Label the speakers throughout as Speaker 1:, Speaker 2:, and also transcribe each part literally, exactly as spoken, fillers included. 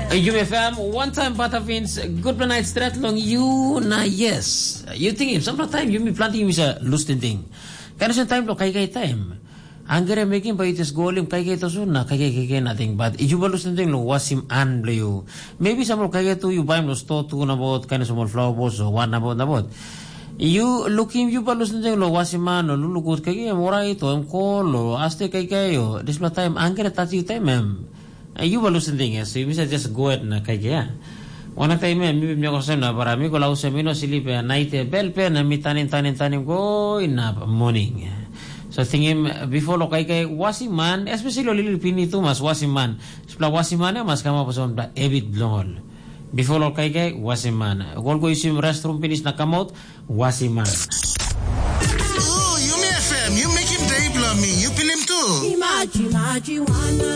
Speaker 1: U F M, one time Batavins, good night straight long you na yes. You think if some time you me planting is a lusting thing. Can some time lo kay kay time. Angere making by this goalim kay kay to soon na kay kay kay nothing. But if you were lusting thing lo wasim an you. Maybe some lo kay to you buy lo store two na bot kind of small flower pots or one na bot na bot. You looking you balus nang lo wasiman lo lulugot kay mora ito ang call lo aste kay kayo this time angere tati time mem you balus nang yes you bisa just go at na kay kaya one time mem mi mi ko sa na para mi ko lau sa mino silip night bell pen mi tanin tanin tanin go in morning so tingin before lo kay kay wasiman especially lo little pinito mas wasiman spla wasiman mas kama pa sa ebit blongol. Before lo kay kay wasiman. Gol ko isim restroom finish na kamot wasiman.
Speaker 2: Oh, you me F M, you make him day blow me. You pin him too.
Speaker 3: Imaji maji wana.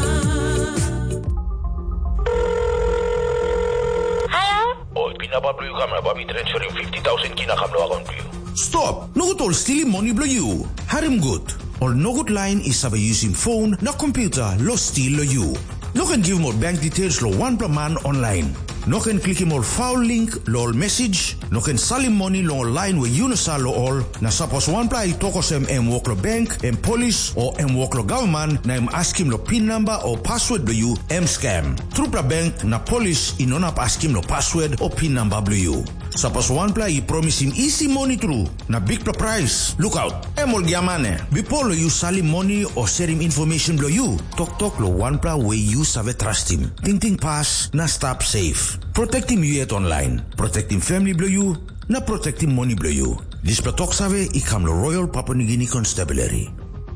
Speaker 4: Hello?
Speaker 5: Oh, pinapablo yung camera, babi transferring fifty thousand kinakamlo account to you.
Speaker 6: Stop! No good all stealing money blow you. Harim good. Or no good line is have using phone na computer lo steal lo you. No can give more bank details lo one per man online. No can click him all foul link lo all message. No can sell him money lo online where you no sell lo all. Na suppose one play tokos em em work lo bank, em police or em work lo government na em ask him lo pin number or password lo you em scam. True pra bank na police inonap ask him lo password or pin number lo you. Suppose one play promise him easy money through na big pra price. Look out. Em all giamane. Before lo you sell him money or share him information lo you. Tok tok lo one play way you save trust him. Ting ting pass na stop safe. Protect him you yet online. Protect him family blow you. Na protect him money blow you. This platok save ikam lo Royal Papua New Guinea Constabulary.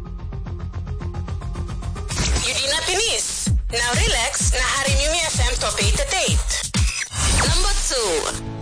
Speaker 4: You di na pinis. Now relax na Harim U F M top eight at eight. Number two.